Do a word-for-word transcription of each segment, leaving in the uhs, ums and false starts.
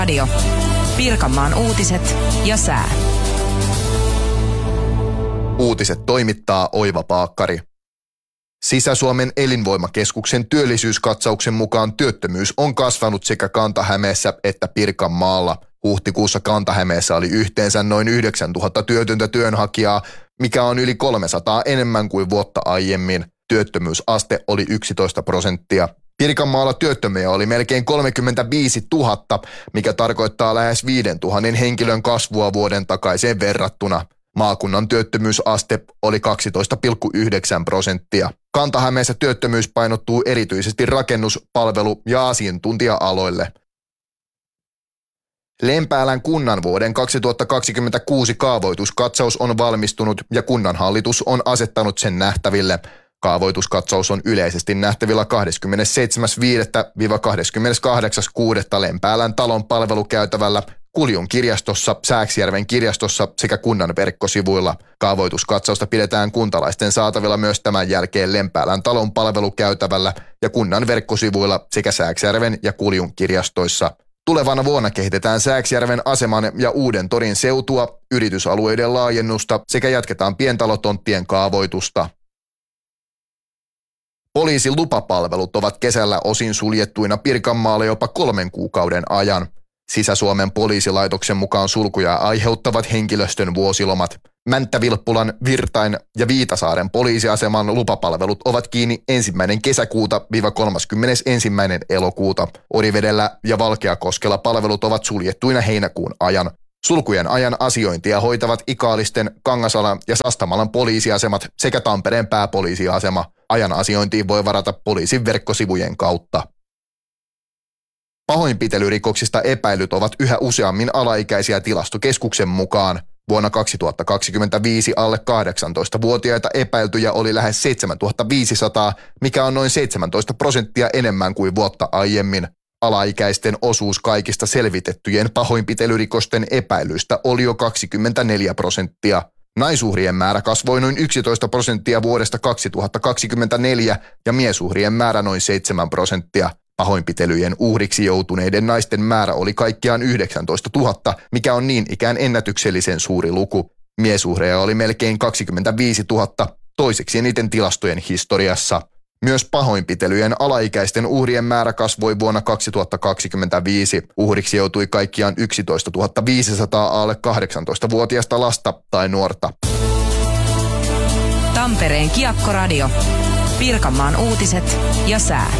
Radio. Pirkanmaan uutiset ja sää. Uutiset toimittaa Oiva Paakkari. Sisä-Suomen elinvoimakeskuksen työllisyyskatsauksen mukaan työttömyys on kasvanut sekä Kanta-Hämeessä että Pirkanmaalla. Huhtikuussa Kanta-Hämeessä oli yhteensä noin yhdeksäntuhatta työtöntä työnhakijaa, mikä on yli kolmesataa enemmän kuin vuotta aiemmin. Työttömyysaste oli yksitoista prosenttia. Pirkanmaalla työttömiä oli melkein kolmekymmentäviisituhatta, mikä tarkoittaa lähes viisituhatta henkilön kasvua vuoden takaiseen verrattuna. Maakunnan työttömyysaste oli kaksitoista pilkku yhdeksän prosenttia. Kanta-Hämeessä työttömyys painottuu erityisesti rakennus-, palvelu- ja asiantuntija-aloille. Lempäälän kunnan vuoden kaksituhattakaksikymmentäkuusi kaavoituskatsaus on valmistunut ja kunnanhallitus on asettanut sen nähtäville. Kaavoituskatsaus on yleisesti nähtävillä kahdeskymmenesseitsemäs viidettä - kahdeskymmeneskahdeksas kuudetta Lempäälän talon palvelukäytävällä, Kuljun kirjastossa, Sääksjärven kirjastossa sekä kunnan verkkosivuilla. Kaavoituskatsausta pidetään kuntalaisten saatavilla myös tämän jälkeen Lempäälän talon palvelukäytävällä ja kunnan verkkosivuilla sekä Sääksjärven ja Kuljun kirjastoissa. Tulevana vuonna kehitetään Sääksjärven aseman ja Uuden torin seutua, yritysalueiden laajennusta sekä jatketaan pientalotonttien kaavoitusta. Poliisin lupapalvelut ovat kesällä osin suljettuina Pirkanmaalla jopa kolmen kuukauden ajan. Sisä-Suomen poliisilaitoksen mukaan sulkuja aiheuttavat henkilöstön vuosilomat. Mänttä-Vilppulan, Virtain ja Viitasaaren poliisiaseman lupapalvelut ovat kiinni ensimmäinen kesäkuuta - kolmaskymmenesensimmäinen elokuuta. Orivedellä ja Valkeakoskella palvelut ovat suljettuina heinäkuun ajan. Sulkujen ajan asiointia hoitavat Ikaalisten, Kangasalan ja Sastamalan poliisiasemat sekä Tampereen pääpoliisiasema. Ajan asiointiin voi varata poliisin verkkosivujen kautta. Pahoinpitelyrikoksista epäilyt ovat yhä useammin alaikäisiä Tilastokeskuksen mukaan. Vuonna kaksituhattakaksikymmentäviisi alle kahdeksantoistavuotiaita epäiltyjä oli lähes seitsemäntuhattaviisisataa, mikä on noin seitsemäntoista prosenttia enemmän kuin vuotta aiemmin. Alaikäisten osuus kaikista selvitettyjen pahoinpitelyrikosten epäilyistä oli jo kaksikymmentäneljä prosenttia. Naisuhrien määrä kasvoi noin yksitoista prosenttia vuodesta kaksituhattakaksikymmentäneljä ja miesuhrien määrä noin seitsemän prosenttia. Pahoinpitelyjen uhriksi joutuneiden naisten määrä oli kaikkiaan yhdeksäntoistatuhatta, mikä on niin ikään ennätyksellisen suuri luku. Miesuhreja oli melkein kaksikymmentäviisituhatta, toiseksi eniten tilastojen historiassa. Myös pahoinpitelyjen alaikäisten uhrien määrä kasvoi vuonna kaksituhattakaksikymmentäviisi. Uhriksi joutui kaikkiaan yksitoistatuhatta viisisataa alle kahdeksantoistavuotiaista lasta tai nuorta. Tampereen Kiekko-radio. Pirkanmaan uutiset ja sää.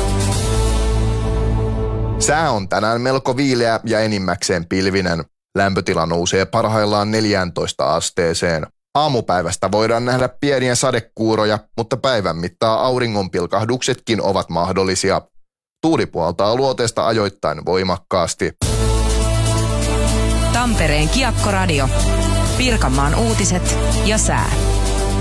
Sää on tänään melko viileä ja enimmäkseen pilvinen. Lämpötila nousee parhaillaan neljääntoista asteeseen. Aamupäivästä voidaan nähdä pieniä sadekuuroja, mutta päivän mittaan auringonpilkahduksetkin ovat mahdollisia. Tuuli puhaltaa luoteesta ajoittain voimakkaasti. Tampereen Kiekko-radio. Pirkanmaan uutiset ja sää.